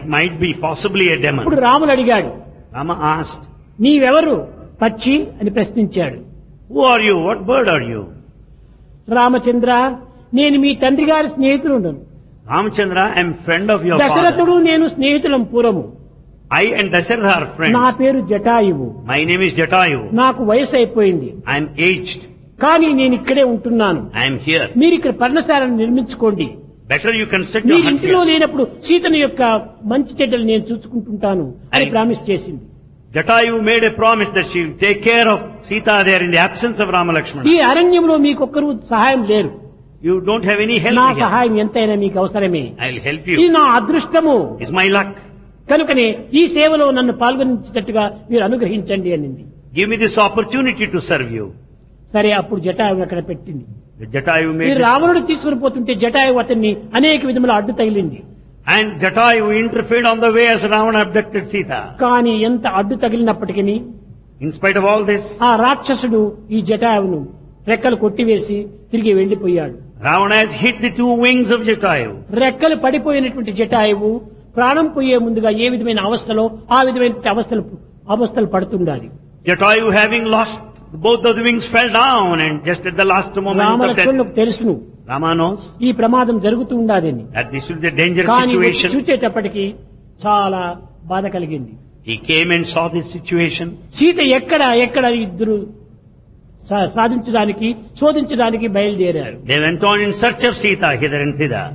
it might be possibly a demon. ఇప్పుడు రాముడు అడిగాడు, Rama asked, నీవెవరు పక్షి అని ప్రశ్నించాడు. who are you? What bird are you? Ramachandra, నేను మీ తండ్రి గారి స్నేహితుడు. Ramachandra, I am friend of your దశరథుడు father. నేను స్నేహితులం పూర్వము. I and Dasharatha are friends. నా పేరు Jatayu. My name is Jatayu. నాకు వయసు అయిపోయింది, I am aged. కానీ నేను ఇక్కడే ఉంటున్నాను. I am here. మీరు ఇక్కడ పర్ణశాలను నిర్మించుకోండి. Better you construct your మీరు hut ఇంటిలో here. లేనప్పుడు సీతను యొక్క మంచి చెడ్డలు నేను చూసుకుంటుంటాను అని ప్రామిస్ చేసింది. Jatayu made a promise that she will take care of Sita there in the absence of Rama Lakshmana. ఈ అరణ్యంలో మీకొక్కరు సహాయం లేరు. You don't have any help నా here. సహాయం ఎంతైనా మీకు అవసరమే. I will help ఇది you. నా అదృష్టము. It's my luck. కనుకనే ఈ సేవలో నన్ను పాల్గొనించేటట్టుగా మీరు అనుగ్రహించండి అనింది. Give me this opportunity to serve you. సరే, అప్పుడు జటాయువు అక్కడ పెట్టింది. The Jatayu ఈ made this, రావణుడు తీసుకుని పోతుంటే జటాయువు అతన్ని అనేక విధముల అడ్డు తగిలింది. and Jatayu interfered on the way as Ravana abducted Sita. కానీ ఎంత అడ్డు తగిలినప్పటికీ In spite of all this, ఆ రాక్షసుడు ఈ జటాయువును రెక్కలు కొట్టివేసి తిరిగి వెళ్లిపోయాడు. Ravana has hit the two wings of Jatayu. రెక్కలు పడిపోయినటువంటి జటాయువు ప్రాణం పోయే ముందుగా ఏ విధమైన అవస్థలో ఆ విధమైన అవస్థలు పడుతుండాలి. Jatayu having lost both of the wings fell down, and just at the last moment of death, రామలక్ష్మణులకు తెలుసును Rama knows ఈ ప్రమాదం జరుగుతూ ఉండాలని. that this will be a dangerous కానీ situation. చూచేటప్పటికి చాలా బాధ కలిగింది. He came and saw this situation. Sita ఎక్కడ ఇద్దరు సాధించడానికి శోధించడానికి బయలుదేరారు. They went on in search of Sita hither and thither.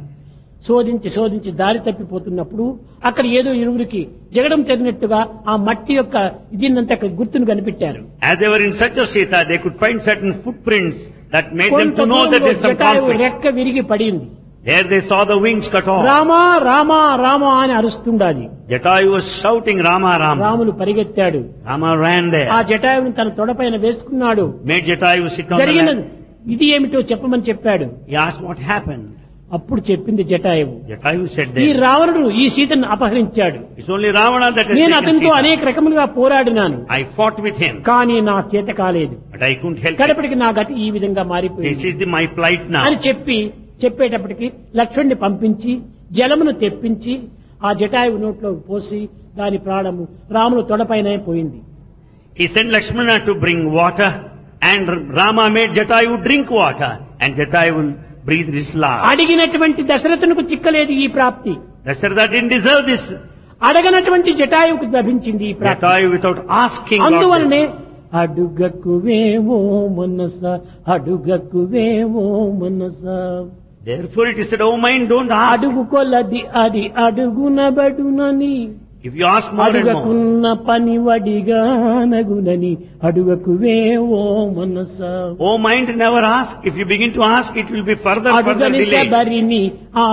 శోధించి దారి తప్పిపోతున్నప్పుడు అక్కడ ఏదో ఇరువురికి జగడం చదివినట్టుగా ఆ మట్టి యొక్క ఇదిన్నంత గుర్తును కనిపెట్టారు. As they were in search of Sita, they could find certain footprints that made them to know that there is some Jatayu conflict. రెక్క విరిగి పడింది. There they saw the wings cut off. Rama Rama Rama అని అరుస్తుండాలి. Jatayu was shouting Rama Rama. Ramulu పరిగెత్తాడు. Rama ran ఆ there. జటాయువుని తన తొడపైన వేసుకున్నాడు. Made Jatayu sit on the జరిగిన lap. ఇది ఏమిటో చెప్పమని చెప్పాడు. He asked what happened. అప్పుడు చెప్పింది జటాయువు, Jatayu said ఈ there. రావణుడు ఈ సీతను అపహరించాడు. It's only Ravana that has నేను taken అతనితో Sita. అనేక రకములుగా పోరాడినాను, I fought with him, కానీ నా చేత కాలేదు. but I couldn't help it. కడపటికి నా గతి ఈ విధంగా This మారిపోయింది is my plight now. అని చెప్పేటప్పటికి లక్ష్మణ్ణి పంపించి జలమును తెప్పించి ఆ జటాయువు నోట్లో పోసి దాని ప్రాణము రాముడు తొడపైనే పోయింది. He sent Lakshmana to bring water, and Rama made Jatayu drink water, and Jatayu breathed his last. అడిగినటువంటి దశరథునికి చిక్కలేదు ఈ ప్రాప్తి. Dasharatha didn't deserve this. అడగనటువంటి జటాయువుకు లభించింది ఈ ప్రాప్తి. Jatayu without asking got అందువలనే this. అడుగకువేవో మనస అడుగకువేవో మనస Therefore it is said, oh mind, don't ask. అడుగు కొలది అది అడుగునబడునని If you ask more and more, అడుగకున్న పని వడిగానగునని అడుగకువేవో మనస oh mind, never ask. If you begin to ask, it will be further అడుగని delayed. శబరిని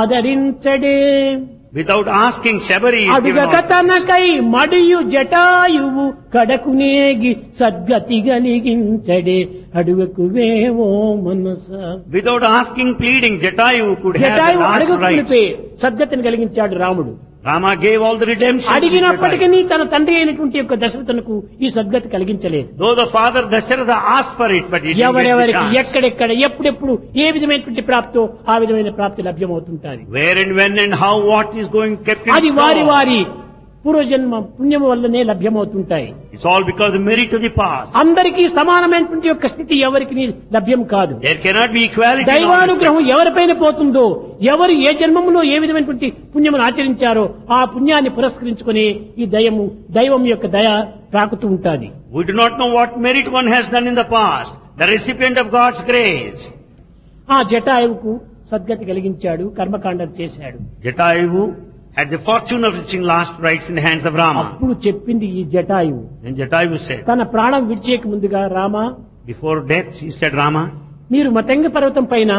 ఆదరించడే Without asking, Sabari is given అడుగక out. తనకై మడియు Jatayu కడకునేగి సద్గతి కలిగించడే అడుగకువేవో మనస Without asking, pleading, Jatayu could have the Jatayu last అడగకునిపే rights. సద్గతిని కలిగించాడు రాముడు. Rama gave all the redemption. to అడిగినప్పటికీ Jatayu. తన తండ్రి అయినటువంటి యొక్క దశరథునకు ఈ సద్గతి కలిగించలేదు. Though the father Dasharatha asked for it, but he didn't get the ఎవరెవరికి chance. ఎక్కడెక్కడ ఎప్పుడెప్పుడు ఏ విధమైనటువంటి ప్రాప్తో ఆ విధమైన ప్రాప్తి లభ్యమవుతుంటారు. Where and when and how what is going kept in అది వారి store. వారి పూర్వజన్మ పుణ్యము వల్లనే లభ్యమవుతుంటాయి. It's all because of merit of the past. అందరికీ సమానమైనటువంటి యొక్క స్థితి ఎవరికి లభ్యం కాదు. There cannot be equality in all దైవానుగ్రహం respects. ఎవరిపైన పోతుందో, ఎవరు ఏ జన్మములో ఏ విధమైనటువంటి పుణ్యమును ఆచరించారో ఆ పుణ్యాన్ని పురస్కరించుకుని ఈ దైవం యొక్క దయ తాకుతూ ఉంటాది. We do not know what merit one has done in the past. The recipient of God's grace. ఆ జటాయువుకు సద్గతి కలిగించాడు, కర్మకాండం చేశాడు. Jatayu had the fortune of reaching last rights in the hands of Rama. అప్పుడు చెప్పింది ఈ జటాయువు, Then Jatayu said, తన ప్రాణం విడిచేయక ముందుగా, Rama, before death, he said, Rama, మీరు మతంగ పర్వతం పైన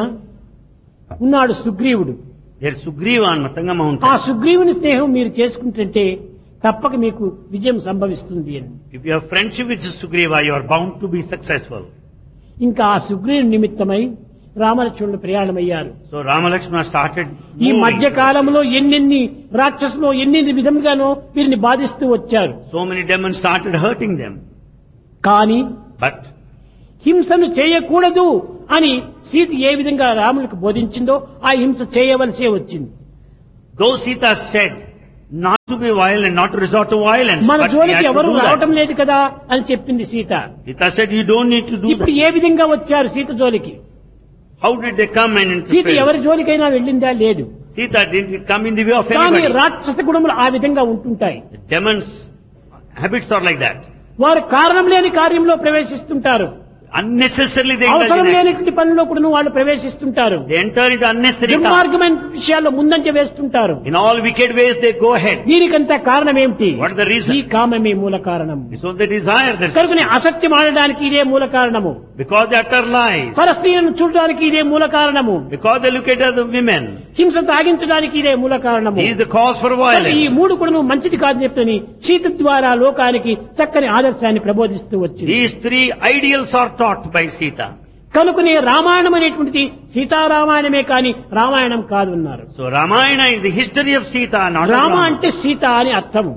ఉన్నాడు సుగ్రీవుడు. there's Sugriva on Matanga ఆ mountain. సుగ్రీవుని స్నేహం మీరు చేసుకుంటుంటే తప్పక మీకు విజయం సంభవిస్తుంది అని. If you have friendship with Sugriva, you are bound to be successful. ఇంకా ఆ సుగ్రీవుని నిమిత్తమై రామలక్ష్మణులు ప్రయాణమయ్యారు. So Rama Lakshmana started ఈ moving. మధ్య కాలంలో ఎన్నెన్ని రాక్షసులు ఎన్నెన్ని విధముగానో వీరిని బాధిస్తూ వచ్చారు. So many demons started hurting them. కానీ But హింసను చేయకూడదు అని సీత ఏ విధంగా రాములకు బోధించిందో ఆ హింస చేయవలసే వచ్చింది. though Sita said not to be violent, not to resort to violence. మన But he జోలికి had to ఎవరు do రావటం that. లేదు కదా అని చెప్పింది Sita. Sita said, you don't need to do ఇప్పుడు that. ఏ విధంగా వచ్చారు సీత జోలికి? How did they come and Sita interfere? ఎవరి జోలికైనా వెళ్ళిందా? లేదు. Sita didn't come in the way of కానీ anybody. రాక్షస గుణములు ఆ విధంగా ఉంటుంటాయి. The demons' habits are like that. వారు కారణం లేని కార్యంలో ప్రవేశిస్తుంటారు. Unnecessarily they అవసరం indulge in act. లేనిటువంటి పనుల్లో కూడా వాళ్ళు ప్రవేశిస్తుంటారు. They enter into unnecessary tasks. దుర్మార్గమైన విషయాల్లో ముందంజ వేస్తుంటారు. In all wicked ways they go ahead. దీనికంతా కారణం ఏమిటి? What is the reason? ఈ కామమే మూల కారణం. It's all the desire that's కనుకనే అసత్యం ఆడడానికి ఇదే మూల కారణము. because they utter lies. పరస్త్రీలను చూడడానికి ఇదే మూల కారణము. Because they look at other women. హింస సాగించడానికి ఇదే మూల కారణము. He is the cause for కనుక violence. ఈ మూడు కూడా మంచిది కాదని చెప్తని సీత ద్వారా లోకానికి చక్కని ఆదర్శాన్ని ప్రబోధిస్తూ వచ్చింది. These three ideals are taught by Sita. కనుకనే రామాయణం అనేటువంటిది సీతారామాయణమే కాని రామాయణం కాదు అన్నారు. So Ramayana is the history of Sita, not Rama Rama. అంటే సీత అని అర్థము.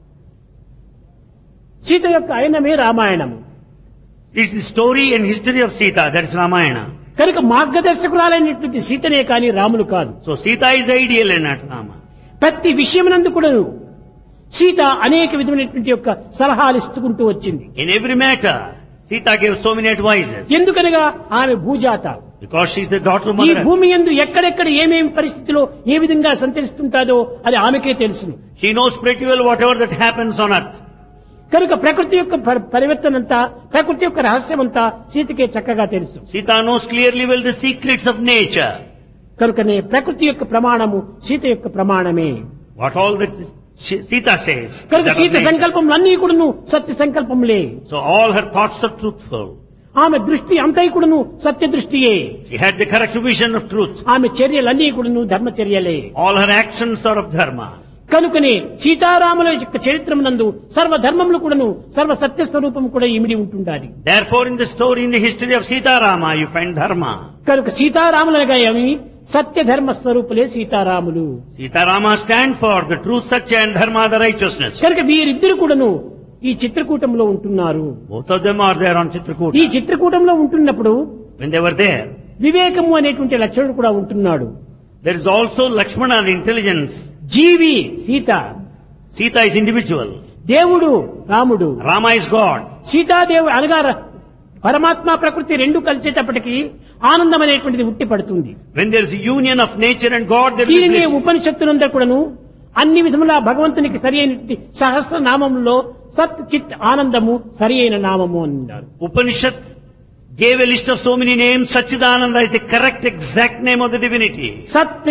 సీత యొక్క ఆయనమే రామాయణము. It's the story and history of Sita, that is Ramayana. కనుక మార్గదర్శకురాలైనటువంటి సీతనే కాని రాములు కాదు. So Sita is ideal and not Rama. ప్రతి విషయమునందు కూడా సీత అనేక విధమైనటువంటి యొక్క సలహాలు ఇస్తుకుంటూ వచ్చింది. In every matter, Sita gave so many advices. ఎందుకనగా ఆమె భూజాత. Because she is the daughter of ఈ Mother. భూమి యందు ఎక్కడెక్కడ ఏమేమి పరిస్థితిలో ఏ విధంగా సంచరిస్తుంటాదో అది ఆమెకే తెలుసును. She knows pretty well whatever that happens on earth. కనుక ప్రకృతి యొక్క పరివర్తనంతా, ప్రకృతి యొక్క రహస్యమంతా సీతకే చక్కగా తెలుసు. Sita knows clearly well the secrets of nature. కనుకనే ప్రకృతి యొక్క ప్రమాణము సీత యొక్క ప్రమాణమే. What all that Sita says. కనుక that of సీత nature. సంకల్పములన్నీ కూడాను సత్య సంకల్పములే. So all her thoughts are truthful. ఆమె దృష్టి అంతై కూడాను సత్య దృష్టియే. She had the correct vision of truth. ఆమె చర్యలన్నీ కూడాను ధర్మచర్యలే. All her actions are of dharma. కనుకనే సీతారాముల యొక్క చరిత్రమునందు సర్వధర్మములు కూడాను సర్వ సత్య స్వరూపం కూడా ఇమిడి ఉంటుండాలి. Therefore in the story, in the history of Sita Rama, you find dharma. కనుక సీతారాములనగా ఏమి సత్య ధర్మ స్వరూపులే సీతారాములు. Sita Rama stand for the truth, satya and dharma, the righteousness. కనుక వీరిద్దరు కూడాను ఈ చిత్రకూటంలో ఉంటున్నారు. Both of them are there on ఈ Chitrakuta. చిత్రకూటంలో ఉంటున్నప్పుడు When they were there, వివేకము అనేటువంటి లక్షణుడు కూడా ఉంటున్నాడు. there is also Lakshmana, the intelligence. G V Sita, Sita is individual. దేవుడు రాముడు. Rama is God. సీతాదేవి అనగా పరమాత్మ ప్రకృతి రెండు కలిసేటప్పటికీ ఆనందం అనేటువంటిది ఉట్టి పడుతుంది. When there is a union of nature and God, there will be దీనినే bliss. ఉపనిషత్తులందరూ కూడాను అన్ని విధముల భగవంతునికి సరి అయినటువంటి సహస్ర నామములో సత్ చిత్ ఆనందము సరి అయిన నామము అన్నారు. Upanishad gave a list of so many names. Satchidananda is the correct exact name of the divinity. సత్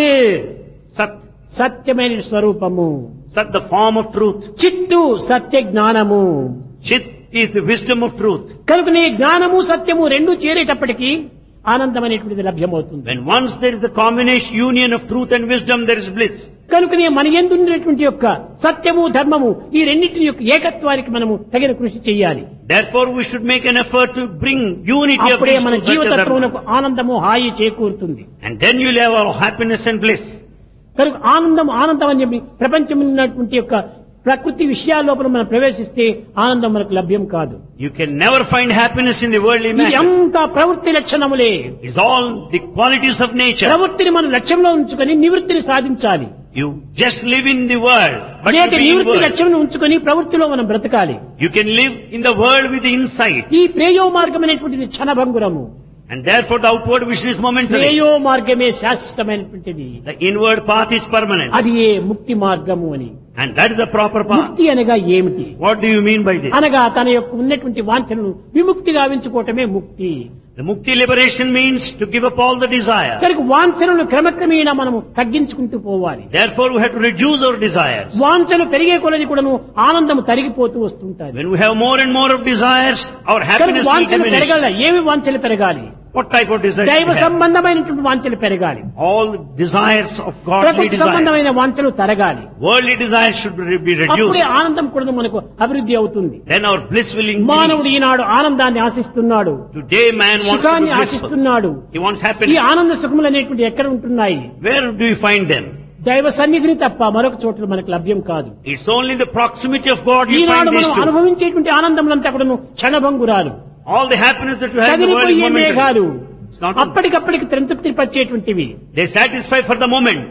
Sat, సత్యమైన స్వరూపము, Sat the form of truth. చిత్తు సత్య జ్ఞానము. Chit is the wisdom of truth. కనుకనే జ్ఞానము సత్యము రెండు చేరేటప్పటికీ ఆనందం అనేటువంటిది లభ్యమవుతుంది. When once there is the combination union of truth and wisdom, there is bliss. కనుకనే మన యందు ఉన్నటువంటి యొక్క సత్యము ధర్మము ఈ రెండింటిని యొక్క ఏకత్వానికి మనము తగిన కృషి చేయాలి. Therefore we should make an effort to bring unity of అప్పుడే these మన two, satya, జీవితత్వమునకు dharma. ఆనందము హాయి చేకూరుతుంది. And then you will have all happiness and bliss. కనుక ఆనందం ఆనందం అని చెప్పి ప్రపంచం ఉన్నటువంటి యొక్క ప్రకృతి విషయాల లోపల మనం ప్రవేశిస్తే ఆనందం మనకు లభ్యం కాదు. You can never find happiness in the worldly ఇది matter. అంతా ప్రవృత్తి లక్షణములే. It's all the qualities of nature. ప్రవృత్తిని మనం లక్ష్యంలో ఉంచుకొని నివృత్తిని సాధించాలి. You just live in the world, but you అనేక be in నివృత్తి world. లక్ష్యం ఉంచుకొని ప్రవృత్తిలో మనం బ్రతకాలి. You can live in the world with the insight. ఈ ప్రేయో మార్గం అనేటువంటిది క్షణభంగురము. And therefore the outward vision is momentary. ప్రేయో మార్గమే శాశ్వతమైనటువంటిది. The inward path is permanent. అది ఏ ముక్తి మార్గము అని. And that is the proper path. ముక్తి అనగా ఏమిటి? What do you mean by this? అనగా తన యొక్క ఉన్నటువంటి వాంఛనను విముక్తి గావించుకోవటమే ముక్తి. The mukti liberation means to give up all the desire. కనుక వాంఛనను క్రమక్రమేణా మనము తగ్గించుకుంటూ పోవాలి. Therefore we have to reduce our desires. వాంఛను పెరిగే కొలది కూడాను ఆనందము తరిగిపోతూ వస్తుంటాయి. When we have more and more of desires, our కనుక happiness will వాంఛలు diminish. పెరగాలి. ఏమి వాంఛలు పెరగాలి? What type of desires? దైవ we have? సంబంధమైనటువంటి వాంఛలు పెరగాలి. All the desires of godly ప్రకృతి desires. సంబంధమైన వాంఛలు తరగాలి. Worldly desires should be reduced. అప్పుడే ఆనందం కూడా మనకు అభివృద్ధి అవుతుంది. Then our bliss will మానవుడు increase. ఈనాడు ఆనందాన్ని ఆశిస్తున్నాడు, Today man wants to సుఖాన్ని be blissful. ఆశిస్తున్నాడు. He wants ఈ happiness. ఆనంద సుఖములు అనేటువంటి ఎక్కడ ఉంటున్నాయి? Where do you find them? దైవ సన్నిధిని తప్ప మరొక చోట మనకు లభ్యం కాదు. It's only the proximity of God you Eenadu find these మనం two. అనుభవించేటువంటి ఆనందములంతా కూడాను క్షణభంగురాలు, All the happiness that you have in the world is కదిలిపోయే మేఘాలు, momentary. It's not. అప్పటికప్పటికి త్రంతృప్తి పరిచేటువంటివి. They satisfy for the moment.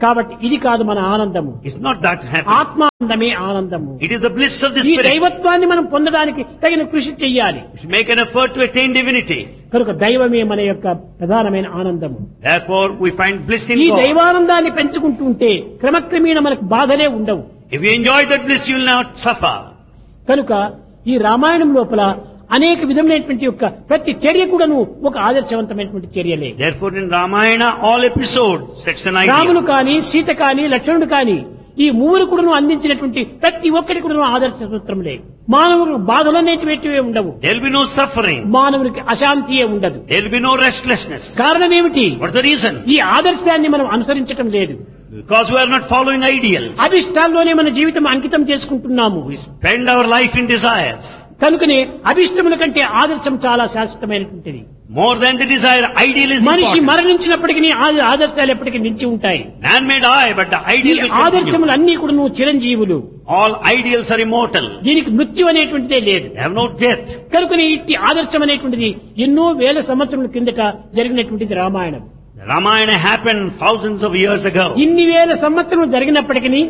కాబట్టి ఇది కాదు మన ఆనందము. It's not that happiness. ఆత్మానందమే ఆనందము. It is the bliss of the ఈ spirit. దైవత్వాన్ని మనం పొందడానికి తగిన కృషి చెయ్యాలి. We should make an effort to attain divinity. కనుక దైవమే మన యొక్క ప్రధానమైన ఆనందము. Therefore, we find bliss in ఈ God. దైవానందాన్ని పెంచుకుంటూ ఉంటే క్రమక్రమేణ మనకు బాధలే ఉండవు. If you enjoy that bliss, you will not suffer. కనుక ఈ రామాయణం లోపల అనేక విధమైనటువంటి యొక్క ప్రతి చర్య కూడాను ఒక ఆదర్శవంతమైనటువంటి చర్యలే. Therefore, in Ramayana, all episodes sets an Ramulu ideal. కాని, సీత కాని, లక్ష్మణుడు కాని ఈ మూవరు కూడాను అందించినటువంటి ప్రతి ఒక్కటి కూడాను ఆదర్శ సూత్రములే. మానవుడు బాధలనేటివే ఉండవు. There will be no suffering. మానవునికి అశాంతియే ఉండదు. There will be no restlessness. కారణం ఏమిటి? What's the reason? ఈ ఆదర్శాన్ని మనం అనుసరించటం లేదు. Because we are not following ideals. అభిష్టాల్లోనే మన జీవితం అంకితం చేసుకుంటున్నాము. We spend our life in desires. కనుకనే అభిష్టముల కంటే ఆదర్శం చాలా శాశ్వతమైనటువంటిది. More than the desire, ideal is మనిషి important. మరణించినప్పటికీ ఆదర్శాలు ఎప్పటికీ నిలిచి ఉంటాయి. Man may die, but the ఈ ideal will continue. ఆదర్శములు అన్ని కూడా నువ్వు చిరంజీవులు. All ideals are immortal. దీనికి మృత్యు అనేటువంటిదే లేదు. They have no death. కనుకనే ఇట్టి ఆదర్శం అనేటువంటిది ఎన్నో వేల సంవత్సరముల కిందట జరిగినటువంటిది Ramayanam. The Ramayana happened thousands of years ago. ఇన్ని వేల సంవత్సరములు జరిగినప్పటికీ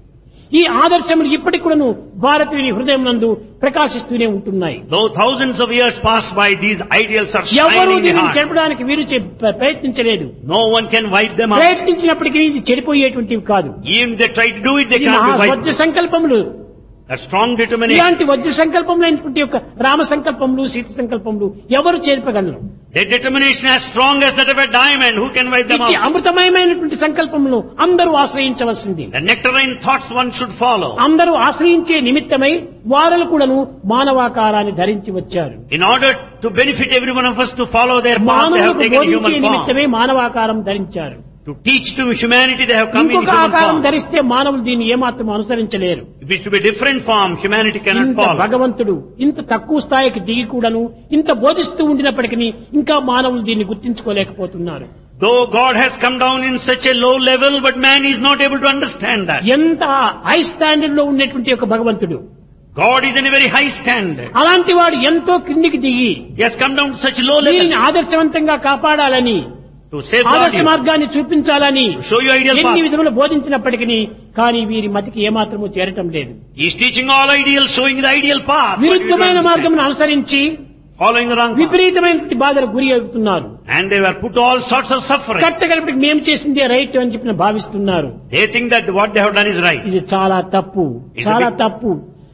ఈ ఆదర్శములు ఇప్పటికి కూడాను భారతీయుని హృదయం నందు ప్రకాశిస్తూనే ఉంటున్నాయి. Though thousands of years pass by, these ideals are ఎవరు shining in the దీనిని heart. చెరపడానికి వీరు ప్రయత్నించలేదు. No one can wipe them out. ప్రయత్నించినప్పటికీ ఇది చెడిపోయేటువంటివి కాదు. Even if they try to do it, they ఇది cannot be Vajra wiped. సంకల్పములు. That strong determination. ఇలాంటి వజ్ర సంకల్పములైనటువంటి యొక్క రామ సంకల్పములు, సీత సంకల్పములు ఎవరు చేర్పగలరు? Their determination as strong as that of a diamond. Who can wipe them ఇట్టి out? అమృతమయమైనటువంటి సంకల్పములు అందరూ ఆశ్రయించవలసింది. The nectarine thoughts one should follow. అందరూ ఆశ్రయించే నిమిత్తమై వారలు కూడాను మానవాకారాన్ని ధరించి వచ్చారు. In order to benefit every one of us to follow their path, they have మానవులకు taken a బోధించే human form. నిమిత్తమే మానవాకారం ధరించారు. To teach to humanity, they have come in ఇంకొక human ఆకారం form. ధరిస్తే మానవులు దీన్ని ఏమాత్రం అనుసరించలేరు. If it should be different form, humanity cannot ఇంత follow. భగవంతుడు ఇంత తక్కువ స్థాయికి దిగి కూడాను ఇంత బోధిస్తూ ఉండినప్పటికీ ఇంకా మానవులు దీన్ని గుర్తించుకోలేకపోతున్నారు. Though God has come down in such a low level, but man is not able to understand that. ఎంత హై స్టాండర్డ్ లో ఉన్నటువంటి ఒక భగవంతుడు, God is in a very high standard. అలాంటి వాడు ఎంతో కిందికి దిగి He has come down to such a low level దీనిని ఆదర్శవంతంగా కాపాడాలని, to safeguard ఆదర్శ you, మార్గాన్ని చూపించాలని to show you ideal ఎన్ని path. విధములు బోధించినప్పటికీ కానీ వీరి మతికి ఏమాత్రము చేరటం లేదు. He is teaching all ideals, showing the ideal path. but we don't విరుద్ధమైన understand. మార్గమును అనుసరించి Following the wrong path. విపరీతమైనటువంటి బాధలకు గురి అవుతున్నారు. And they were put to all sorts of suffering. కట్టగలిపి మేము చేసిందే రైట్ అని చెప్పిన భావిస్తున్నారు. They think that what they have done is right. ఇది చాలా తప్పు, It's a చాలా big- తప్పు.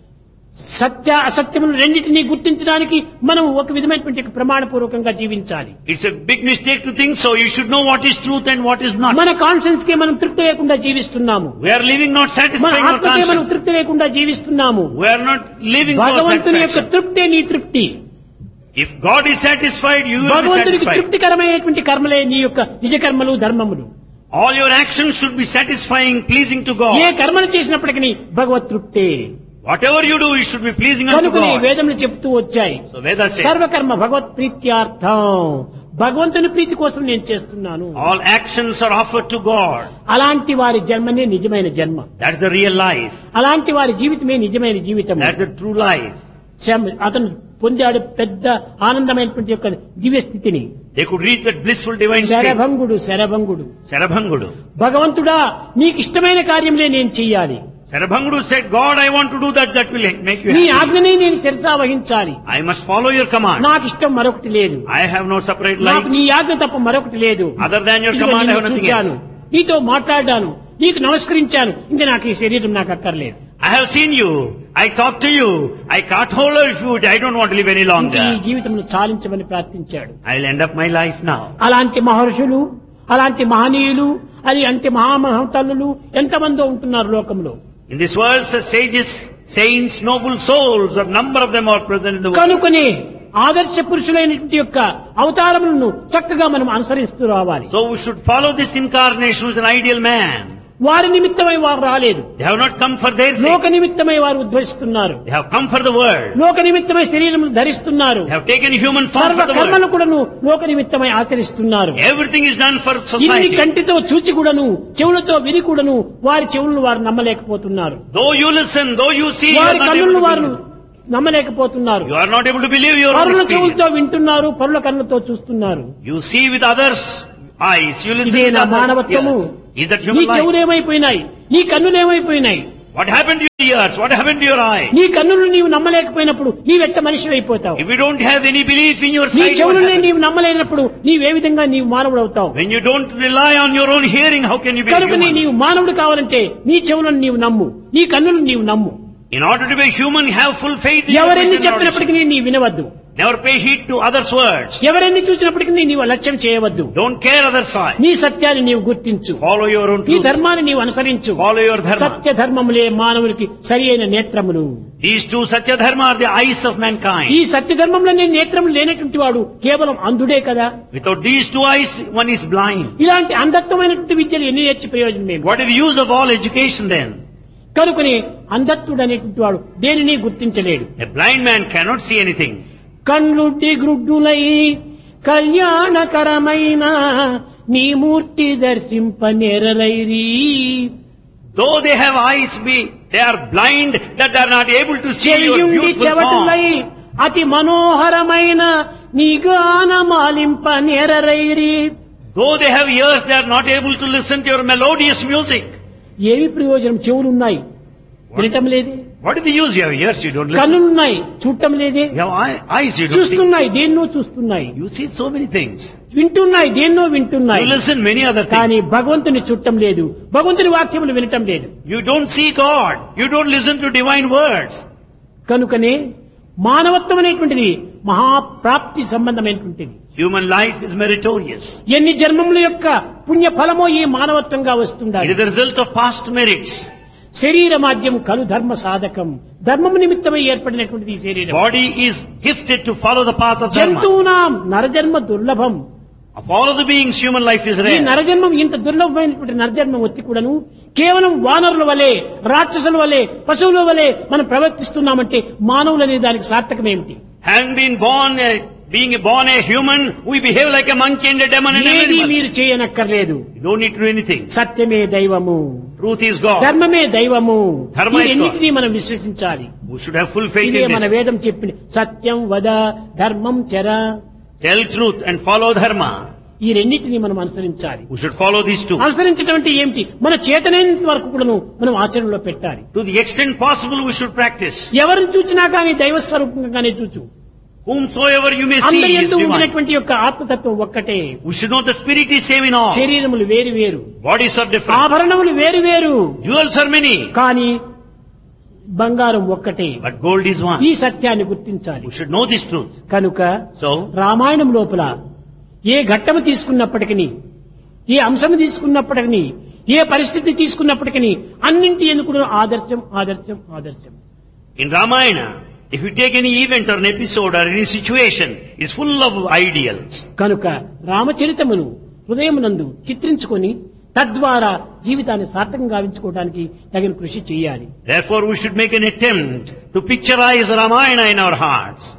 సత్య అసత్యములు రెండింటినీ గుర్తించడానికి మనం ఒక విధమైనటువంటి ప్రమాణపూర్వకంగా జీవించాలి. It's a big mistake to think so. You should know what is truth and what is not. మన కాన్షియన్స్ కే మనం తృప్తి లేకుండా జీవిస్తున్నాము. We are living not మన satisfying our ఆత్మకే మనం conscience. తృప్తి లేకుండా జీవిస్తున్నాము. We are not living for భగవంతుని యొక్క satisfaction. తృప్తే నీ తృప్తి. If God is satisfied, you will be భగవంతునికి satisfied. తృప్తికరమైనటువంటి కర్మలే నీ యొక్క నిజ కర్మలు, ధర్మములు. All your actions should be satisfying, pleasing to A God. కర్మను చేసినప్పటికీ భగవత్ తృప్తే. Whatever you do, it should be pleasing unto కనుకనే God. వేదములు చెప్తూ వచ్చాయి, So Vedas says, సర్వకర్మ భగవత్ ప్రీత్యార్థం, భగవంతుని ప్రీతి కోసం నేను చేస్తున్నాను. all actions are offered to God. అలాంటి వారి జన్మనే నిజమైన జన్మ. That's the real life. అలాంటి వారి జీవితమే నిజమైన జీవితం. That's the true life. అతను పొందాడు పెద్ద ఆనందమైనటువంటి యొక్క దివ్య స్థితిని. They could reach that blissful divine state. శరభంగుడు శరభంగుడు Sarabhangudu. భగవంతుడా నీకు ఇష్టమైన కార్యములే నేను చెయ్యాలి. Sarabhangudu said, God, I want to do that. That will make you నీ happy. ఆజ్ఞనే నేను శిరసా వహించాలి. I must follow your command. నాకు ఇష్టం మరొకటి లేదు. I have no separate నాకు life. నీ ఆజ్ఞ తప్ప మరొకటి లేదు. Other than your ఇదిగో command, I నిన్ను have nothing చూచాను, else. నీతో మాట్లాడాను, నీకు నమస్కరించాను, ఇంకా నాకు ఈ శరీరం నాకు అక్కర్లేదు. I have seen you. I talked to you. I caught hold of you. I don't want to live any ఇంకా ఈ longer. జీవితంలో చాలించమని ప్రార్థించాడు. I'll end up my life now. అలాంటి మహర్షులు, అలాంటి మహనీయులు, అది అంటే మహామహతల్లులు ఎంతమందో ఉంటున్నారు లోకంలో. In this world, such sages, saints, noble souls, a number of them are present in the world. కనుకనే ఆదర్శ పురుషులైనటువంటి యొక్క అవతారములను చక్కగా మనం అనుసరిస్తూ రావాలి. So we should follow this incarnation who is an ideal man. వారి నిమిత్తమై వారు రాలేదు, They have not come for their లోక sake. నిమిత్తమై వారు ఉద్భవిస్తున్నారు. They have come for the world. లోక నిమిత్తమై శరీరం ధరిస్తున్నారు. They have taken human form సర్వ for the కర్మలు world. కూడాను లోక నిమిత్తమై ఆచరిస్తున్నారు. Everything is done for ఇన్ని society. కంటితో చూచి కూడాను, చెవులతో విని కూడాను వారి చెవులను వారు నమ్మలేకపోతున్నారు. Though you listen, though you see, you are వారి not కన్నులను able to వారు believe. నమ్మలేకపోతున్నారు. You are not able to believe your own పరుల చెవులతో experience. వింటున్నారు, పరుల కన్నులతో చూస్తున్నారు. You see with others' eyes. You listen ఇదే with నా others' మానవత్వము, ears. Is that నీ human life? చెవులు ఏమైపోయినాయి, నీ కన్నులు ఏమైపోయినాయి, What happened to your ears? What happened to your eye? నీ కన్నులు నీవు నమ్మలేకపోయినప్పుడు నీవెట్ట మనిషి అయిపోతావు, If you don't have any belief in your నీ sight, what చెవులని happens? నీవు నమ్మలేనప్పుడు నీవే విధంగా నీవు మానవుడు అవుతావు. When you don't rely on your own hearing, how can you be కనుక human? నీవు మానవుడు కావాలంటే నీ చెవులను నీవు నమ్ము, నీ కన్నులను నీవు నమ్ము. In order to be human, have full faith in your ఎవరెన్ని vision and చెప్పినప్పటికీ audition. నీ వినవద్దు, Never pay heed to others' words. ఎవరెన్ని చూసినప్పటికీ నీవు లక్ష్యం చేయవద్దు. Don't care others' side. నీ సత్యాన్ని నీవు గుర్తించు, Follow your own నీ truth. ధర్మాన్ని నీవు అనుసరించు. Follow your dharma. సత్య ధర్మములే మానవునికి సరి అయిన నేత్రములు. These two Satya Dharma are the eyes of ఈ mankind. సత్య ధర్మంలోనే నేత్రములు లేనటువంటి వాడు కేవలం అంధుడే కదా. Without these two eyes, one is blind. ఇలాంటి అంధత్వమైనటువంటి విద్యలు ఎన్ని నేర్చి ప్రయోజనం ఏమి? What is the use of all education then? కనుకని అంధత్తుడు అనేటువంటి వాడు దేనిని గుర్తించలేడు. A blind man cannot see anything. కళ్ళుడ్డి గ్రుడ్డులై కళ్యాణకరమైన నీ మూర్తి దర్శింపనేరరైరి. Though they have eyes, they are blind that they are not able to see your చెయ్యుండి beautiful చెవటులై form. అతి మనోహరమైన నీ గానమాలింపనేరరైరి. Though they have ears, they are not able to listen to your melodious music. ఏమి ప్రయోజనం? చెవులున్నాయి, వినటం లేదే. What is the use? You have ears, you don't listen. కన్నులున్నాయి, చూడటం లేదే. You have eyes, you don't see. చూస్తున్నాయి, దేన్నో చూస్తున్నాయి. You see so many things. వింటున్నాయి, దేన్నో వింటున్నాయి. You listen many other కానీ things. భగవంతుని చుట్టం లేదు, భగవంతుని వాక్యములు వినటం లేదు. You don't see God. You don't listen to divine words. కనుకనే మానవత్వం అనేటువంటిది మహాప్రాప్తి సంబంధమైనటువంటిది. Human life is meritorious. ఎన్ని జన్మముల యొక్క పుణ్య ఫలమో ఈ మానవత్వంగా It వస్తుండాలి. is the result of past merits. శరీర మాధ్యం కలు ధర్మ సాధకం. ధర్మము నిమిత్తమై ఏర్పడినటువంటిది ఈ శరీరం. Body is gifted to follow the path of dharma. జంతువునాం నరజన్మ దుర్లభం. Of all of the beings, human life is ఈ rare. నరజన్మం ఇంత దుర్లభమైనటువంటి నరజన్మం వచ్చి కూడాను కేవలం వానరుల వలె, రాక్షసుల వలె, పశువుల వలె మనం ప్రవర్తిస్తున్నామంటే మానవులనే దానికి సార్థకమేమిటి? Having been being born a human, we behave like a monkey and a demon and an ఏది animal. మీరు చేయనక్కర్లేదు. You don't need to do anything. సత్యమే దైవము, Truth is God. ధర్మమే దైవము. ధర్మ is ఇవన్నిటినీ మనం విశ్వసించాలి. We should have full faith ఇదే in మన this. వేదం చెప్పింది. సత్యం వద, ధర్మం చర. Tell truth and follow dharma. ఈ రెండింటినీ మనం అనుసరించాలి. We should follow these two. అనుసరించడం అంటే ఏమిటి? మన చేతనైనంత వరకు కూడాను మనం ఆచరణలో పెట్టాలి. To the extent possible, we should practice. ఎవరిని చూచినా కానీ దైవ స్వరూపంగానే చూచు. Whomsoever you may see అందరి is యందు divine. ఉండినటువంటి యొక్క ఆత్మతత్వం ఒక్కటే. We should know the spirit is same in all. శరీరములు వేరు వేరు, Bodies are different. ఆభరణములు వేరు వేరు, Jewels are many. కానీ బంగారం ఒక్కటే. But gold is one. ఈ సత్యాన్ని గుర్తించాలి. We should know this truth. కనుక So, రామాయణం లోపల ఏ ఘట్టము తీసుకున్నప్పటికీ, ఏ అంశము తీసుకున్నప్పటికీ, ఏ పరిస్థితి తీసుకున్నప్పటికీ అన్నింటి ఎందుకు ఆదర్శం ఆదర్శం ఆదర్శం. in Ramayana, if you take any event or an episode or any situation, it's full of ideals. కనుక రామచరితమును హృదయమునందు చిత్రించుకొని తద్వారా జీవితాన్ని సార్థకంగా గావించుకోవడానికి తగిన కృషి చేయాలి. Therefore, we should make an attempt to picturize Ramayana in our hearts.